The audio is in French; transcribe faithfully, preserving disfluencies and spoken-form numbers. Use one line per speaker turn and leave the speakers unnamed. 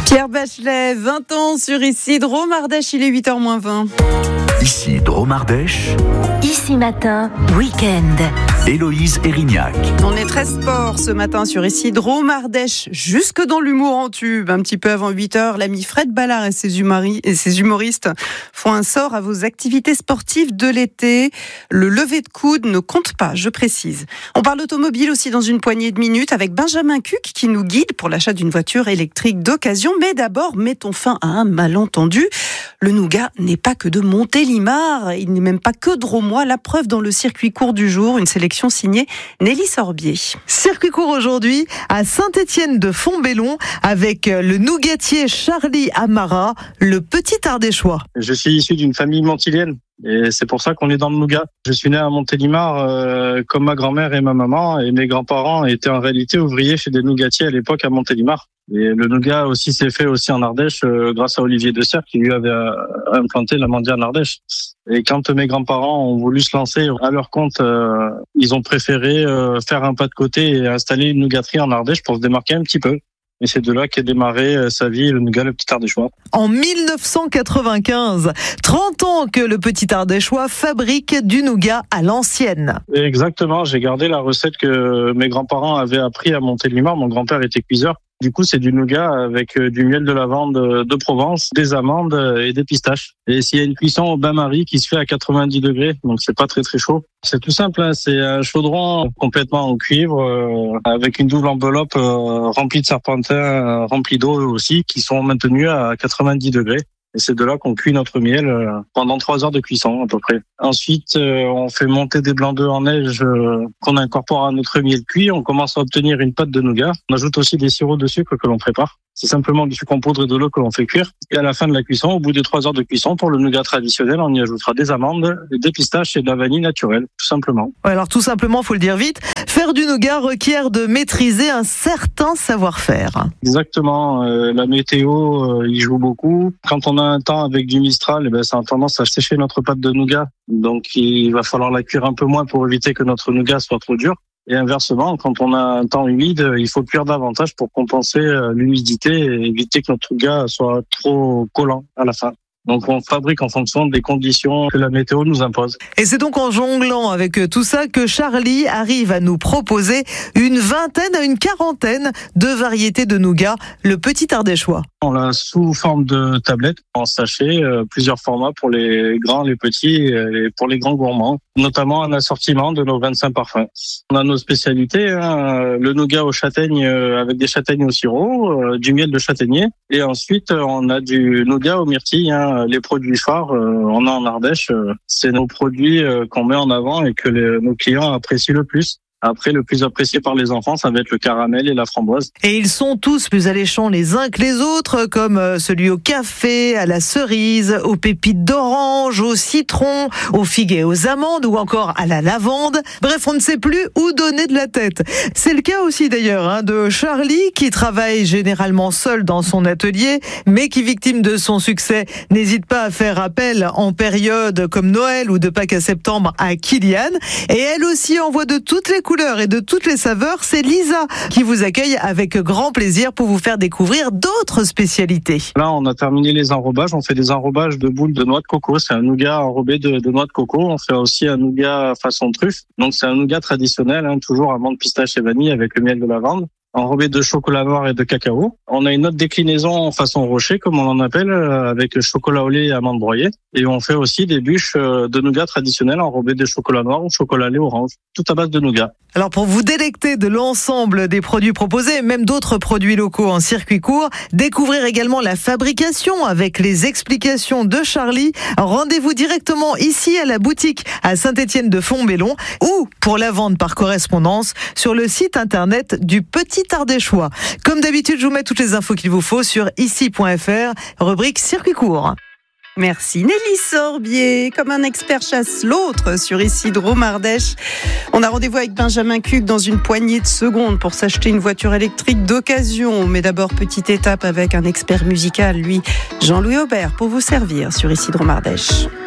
Pierre Bachelet, vingt ans sur Ici Drôme Ardèche, il est huit heures moins vingt.
Ici Drôme Ardèche.
Ici Matin, week-end.
Héloïse Erignac.
On est très sport ce matin sur Ici Drôme Ardèche, jusque dans l'humour en tube. Un petit peu avant huit heures, l'ami Fred Ballard et ses, humari- et ses humoristes font un sort à vos activités sportives de l'été. Le lever de coude ne compte pas, je précise. On parle automobile aussi dans une poignée de minutes avec Benjamin Cuc qui nous guide pour l'achat d'une voiture électrique d'occasion. Mais d'abord, mettons fin à un malentendu. Le Nougat n'est pas que de Montélimar, il n'est même pas que Dromois. La preuve dans le circuit court du jour, une sélection signée Nelly Sorbier.
Circuit court aujourd'hui à Saint-Étienne-de-Fontbellon avec le nougatier Charlie Amara, le petit Ardéchois.
Je suis issu d'une famille montilienne. Et c'est pour ça qu'on est dans le nougat. Je suis né à Montélimar euh, comme ma grand-mère et ma maman, et mes grands-parents étaient en réalité ouvriers chez des nougatiers à l'époque à Montélimar. Et le nougat aussi s'est fait aussi en Ardèche euh, grâce à Olivier de Serres qui lui avait euh, implanté l'amandia en Ardèche. Et quand mes grands-parents ont voulu se lancer à leur compte, euh, ils ont préféré euh, faire un pas de côté et installer une nougaterie en Ardèche pour se démarquer un petit peu. Et c'est de là qu'est démarré sa vie, le nougat, le petit Ardéchois.
En mille neuf cent quatre-vingt-quinze, trente ans que le petit Ardéchois fabrique du nougat à l'ancienne.
Exactement, j'ai gardé la recette que mes grands-parents avaient appris à Montélimar. Mon grand-père était cuiseur. Du coup, c'est du nougat avec du miel de lavande de Provence, des amandes et des pistaches. Et s'il y a une cuisson au bain-marie qui se fait à quatre-vingt-dix degrés, donc c'est pas très très chaud. C'est tout simple, hein, c'est un chaudron complètement en cuivre euh, avec une double enveloppe euh, remplie de serpentins, euh, remplie d'eau aussi, qui sont maintenus à quatre-vingt-dix degrés. Et c'est de là qu'on cuit notre miel euh, pendant trois heures de cuisson à peu près. Ensuite, euh, on fait monter des blancs d'œufs en neige euh, qu'on incorpore à notre miel cuit. On commence à obtenir une pâte de nougat. On ajoute aussi des sirops de sucre que l'on prépare. C'est simplement du sucre en poudre et de l'eau que l'on fait cuire. Et à la fin de la cuisson, au bout de trois heures de cuisson, pour le nougat traditionnel, on y ajoutera des amandes, des pistaches et de la vanille naturelle, tout simplement.
Ouais, alors tout simplement, faut le dire vite, faire du nougat requiert de maîtriser un certain savoir-faire.
Exactement. Euh, la météo, euh, il joue beaucoup. Quand on a un temps avec du Mistral, eh ben, ça a tendance à sécher notre pâte de nougat. Donc il va falloir la cuire un peu moins pour éviter que notre nougat soit trop dur. Et inversement, quand on a un temps humide, il faut cuire davantage pour compenser l'humidité et éviter que notre nougat soit trop collant à la fin. Donc on fabrique en fonction des conditions que la météo nous impose.
Et c'est donc en jonglant avec tout ça que Charlie arrive à nous proposer une vingtaine à une quarantaine de variétés de nougat, le petit Ardéchois.
On l'a sous forme de tablette, en sachet, euh, plusieurs formats pour les grands, les petits et pour les grands gourmands, notamment un assortiment de nos vingt-cinq parfums. On a nos spécialités, hein, le nougat aux châtaignes euh, avec des châtaignes au sirop, euh, du miel de châtaignier, et ensuite on a du nougat aux myrtilles, hein, les produits phares, euh, on a en Ardèche, euh, c'est nos produits euh, qu'on met en avant et que les, nos clients apprécient le plus. Après, le plus apprécié par les enfants, ça va être le caramel et la framboise.
Et ils sont tous plus alléchants les uns que les autres, comme celui au café, à la cerise, aux pépites d'orange, au citron, aux figues et aux amandes, ou encore à la lavande. Bref, on ne sait plus où donner de la tête. C'est le cas aussi d'ailleurs hein, de Charlie, qui travaille généralement seul dans son atelier, mais qui, victime de son succès, n'hésite pas à faire appel en période comme Noël ou de Pâques à septembre à Kylian. Et elle aussi envoie de toutes les couleurs et de toutes les saveurs. C'est Lisa qui vous accueille avec grand plaisir pour vous faire découvrir d'autres spécialités.
Là, on a terminé les enrobages. On fait des enrobages de boules de noix de coco. C'est un nougat enrobé de, de noix de coco. On fait aussi un nougat façon truffe. Donc, c'est un nougat traditionnel, hein, toujours amande, pistache et vanille avec le miel de lavande, enrobé de chocolat noir et de cacao. On a une autre déclinaison façon rocher, comme on en appelle, avec chocolat au lait et amandes broyées. Et on fait aussi des bûches de nougat traditionnelles enrobées de chocolat noir ou chocolat lait orange, tout à base de nougat.
Alors pour vous délecter de l'ensemble des produits proposés, même d'autres produits locaux en circuit court, découvrir également la fabrication avec les explications de Charlie, rendez-vous directement ici à la boutique à Saint-Étienne-de-Fontbellon ou pour la vente par correspondance sur le site internet du Petit Ardéchois. Comme d'habitude, je vous mets toutes les infos qu'il vous faut sur ici point f r, rubrique circuit court.
Merci Nelly Sorbier, comme un expert chasse l'autre sur Ici Drôme Ardèche. On a rendez-vous avec Benjamin Cuc dans une poignée de secondes pour s'acheter une voiture électrique d'occasion. Mais d'abord, petite étape avec un expert musical, lui, Jean-Louis Aubert, pour vous servir sur Ici Drôme Ardèche.